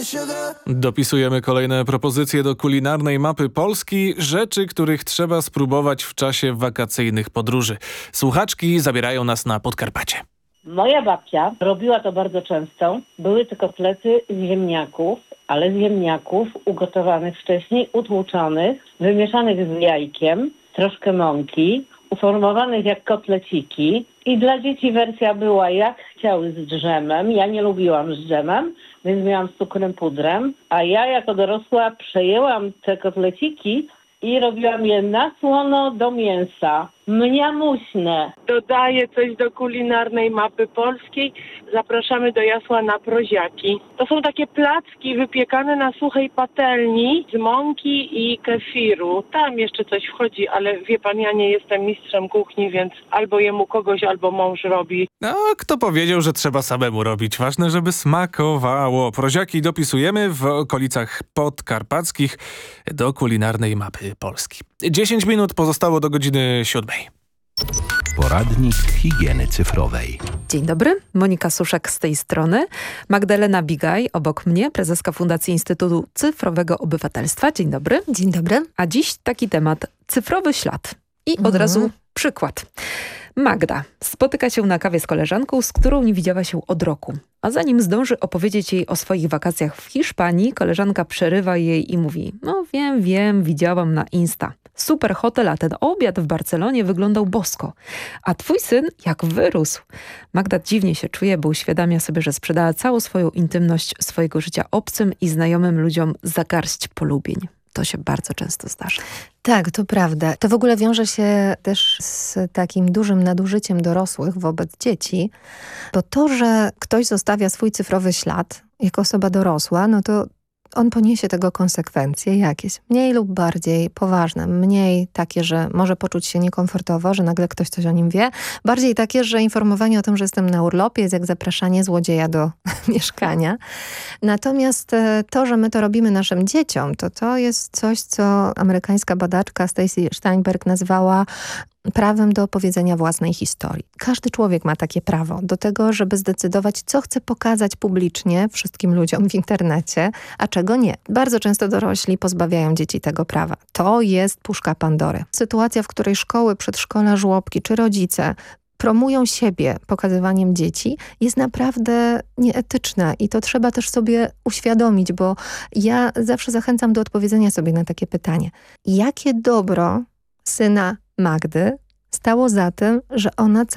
Dopisujemy kolejne propozycje do kulinarnej mapy Polski, rzeczy, których trzeba spróbować w czasie wakacyjnych podróży. Słuchaczki zabierają nas na Podkarpacie. Moja babcia robiła to bardzo często. Były to kotlety z ziemniaków, ale z ziemniaków ugotowanych wcześniej, utłuczonych, wymieszanych z jajkiem, troszkę mąki, uformowanych jak kotleciki. I dla dzieci wersja była jak chciały z drzemem. Ja nie lubiłam z drzemem, więc miałam z cukrem pudrem. A ja jako dorosła przejęłam te kotleciki i robiłam je na słono do mięsa. Mniamuśne. Dodaję coś do kulinarnej mapy polskiej. Zapraszamy do Jasła na proziaki. To są takie placki wypiekane na suchej patelni z mąki i kefiru. Tam jeszcze coś wchodzi, ale wie pan, ja nie jestem mistrzem kuchni, więc albo jemu kogoś, albo mąż robi. No, kto powiedział, że trzeba samemu robić? Ważne, żeby smakowało. Proziaki dopisujemy w okolicach podkarpackich do kulinarnej mapy Polski. 10 minut pozostało do godziny 7. Poradnik higieny cyfrowej. Dzień dobry, Monika Suszek z tej strony. Magdalena Bigaj obok mnie, prezeska Fundacji Instytutu Cyfrowego Obywatelstwa. Dzień dobry. Dzień dobry. A dziś taki temat, cyfrowy ślad. I od razu przykład. Magda spotyka się na kawie z koleżanką, z którą nie widziała się od roku. A zanim zdąży opowiedzieć jej o swoich wakacjach w Hiszpanii, koleżanka przerywa jej i mówi: no wiem, widziałam na Insta. Super hotel, a ten obiad w Barcelonie wyglądał bosko. A twój syn jak wyrósł. Magda dziwnie się czuje, bo uświadamia sobie, że sprzedała całą swoją intymność swojego życia obcym i znajomym ludziom za garść polubień. To się bardzo często zdarza. Tak, to prawda. To w ogóle wiąże się też z takim dużym nadużyciem dorosłych wobec dzieci, bo to, że ktoś zostawia swój cyfrowy ślad jako osoba dorosła, no to on poniesie tego konsekwencje jakieś, mniej lub bardziej poważne, mniej takie, że może poczuć się niekomfortowo, że nagle ktoś coś o nim wie, bardziej takie, że informowanie o tym, że jestem na urlopie, jest jak zapraszanie złodzieja do mieszkania. Natomiast to, że my to robimy naszym dzieciom, to jest coś, co amerykańska badaczka Stacy Steinberg nazwała prawem do opowiedzenia własnej historii. Każdy człowiek ma takie prawo do tego, żeby zdecydować, co chce pokazać publicznie wszystkim ludziom w internecie, a czego nie. Bardzo często dorośli pozbawiają dzieci tego prawa. To jest puszka Pandory. Sytuacja, w której szkoły, przedszkola, żłobki czy rodzice promują siebie pokazywaniem dzieci, jest naprawdę nieetyczna i to trzeba też sobie uświadomić, bo ja zawsze zachęcam do odpowiedzenia sobie na takie pytanie. Jakie dobro syna Magdy stało za tym, że ona